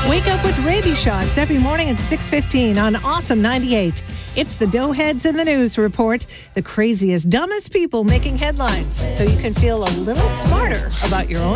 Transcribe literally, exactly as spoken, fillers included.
Wake up with rabies shots every morning at six fifteen on Awesome ninety-eight. It's the Doughheads in the News Report, the craziest, dumbest people making headlines, so you can feel a little smarter about your own